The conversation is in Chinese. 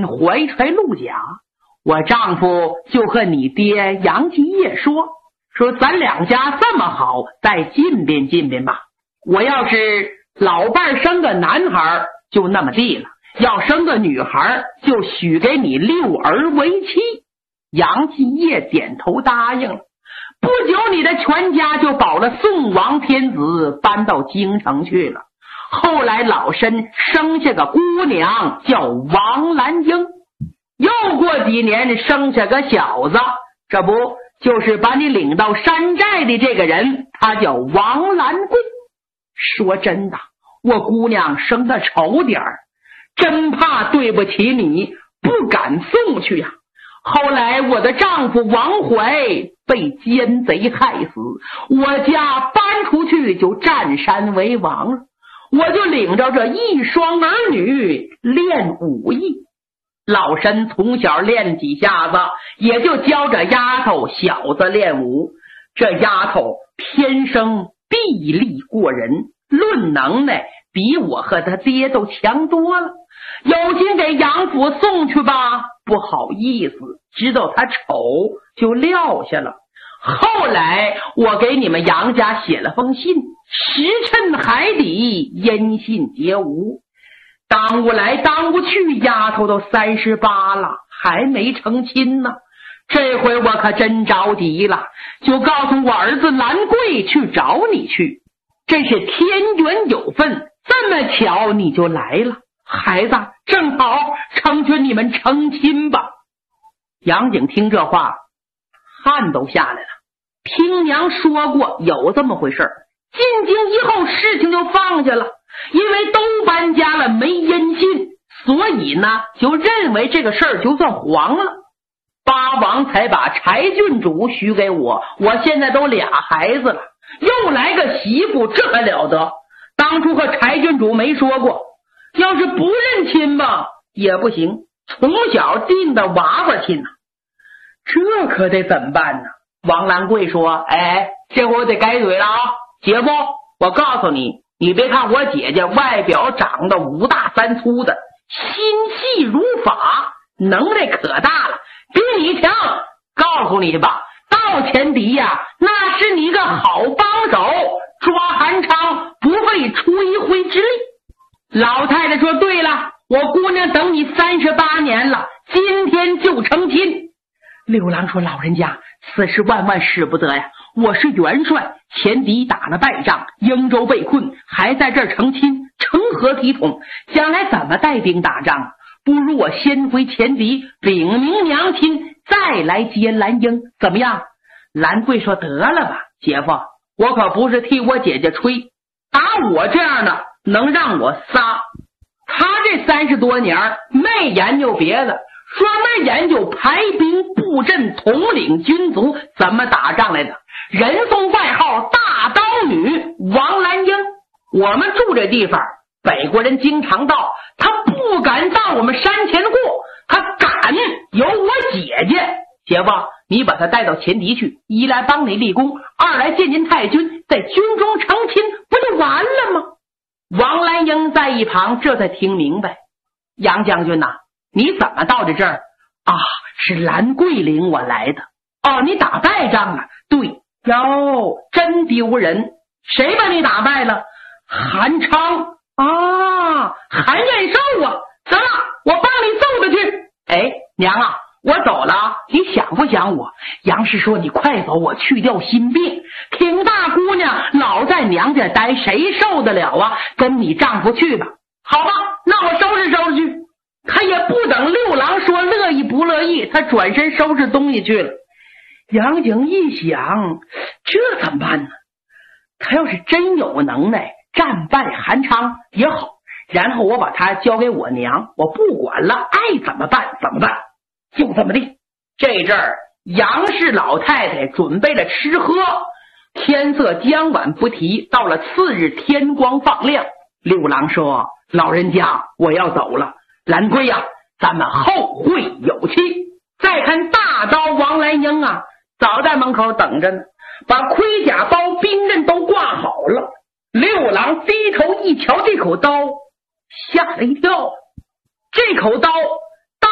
身怀揣鹿甲，我丈夫就和你爹杨继业说咱两家这么好，再进便进便吧。我要是老伴生个男孩就那么地了，要生个女孩就许给你六儿为妻。杨继业点头答应了。不久你的全家就保了宋王天子，搬到京城去了。后来老身生下个姑娘叫王兰英，又过几年生下个小子，这不就是把你领到山寨的这个人，他叫王兰贵。说真的，我姑娘生得丑点儿，真怕对不起你，不敢送去呀。后来我的丈夫王怀被奸贼害死，我家搬出去就占山为王了。我就领着这一双儿女练武艺，老身从小练几下子，也就教这丫头小子练武。这丫头天生臂力过人，论能耐比我和他爹都强多了。有心给杨府送去吧，不好意思，知道他丑就撂下了。后来我给你们杨家写了封信，石沉海底，音信皆无。当我来当我去，丫头都38了，还没成亲呢。这回我可真着急了，就告诉我儿子兰贵去找你去。这是天缘有份，这么巧你就来了，孩子正好成全你们成亲吧。杨景听这话汗都下来了，听娘说过有这么回事，进京以后事情就放下了，因为都搬家了没音信，所以呢就认为这个事儿就算黄了。八王才把柴郡主许给我，我现在都俩孩子了，又来个媳妇，这还了得。当初和柴郡主没说过，要是不认亲吧也不行，从小定的娃娃亲呢，这可得怎么办呢？王兰贵说，这回我得改嘴了啊，姐夫，我告诉你，你别看我姐姐外表长得5大3粗的，心细如发，能耐可大了，比你强。告诉你吧，到前敌呀，那是你个好帮手，抓韩昌不费出一回之力。老太太说，对了，我姑娘等你38年了，今天就成亲。六郎说，老人家，此事万万使不得呀，我是元帅，前敌打了败仗，英州被困，还在这儿成亲，成何体统？将来怎么带兵打仗？不如我先回前敌，禀明娘亲，再来接兰英，怎么样？兰贵说，得了吧，姐夫，我可不是替我姐姐吹，打我这样的能让我撒。他这30多年没研究别的，专门研究排兵布阵，统领军卒怎么打仗来的，人送外号大刀女王兰英。我们住这地方，北国人经常到，他不敢到我们山前过，他敢有我姐姐。姐夫，你把他带到前敌去，一来帮你立功，二来见见太君，在军中成亲，不就完了吗？王兰英在一旁这才听明白，杨将军呐，你怎么到这儿啊？是兰贵领我来的。哦，你打败仗了？对。哟，真丢人，谁把你打败了？韩昌啊，韩彦寿啊。得了，我帮你揍他去。娘啊，我走了，你想不想我？杨氏说，你快走，我去掉心病，挺大姑娘老在娘家待，谁受得了啊？跟你丈夫去吧。好吧，那我收拾收拾去。他也不等六郎说乐意不乐意，他转身收拾东西去了。杨景一想，这怎么办呢？他要是真有能耐，战败韩昌也好，然后我把他交给我娘，我不管了，爱怎么办怎么办，就这么地。这阵儿杨氏老太太准备了吃喝，天色将晚不提，到了次日天光放亮，六郎说，老人家我要走了，兰贵呀，咱们后会有期。再看大刀王兰英啊，早在门口等着呢，把盔甲包兵刃都挂好了。六郎低头一瞧这口刀，吓了一跳，这口刀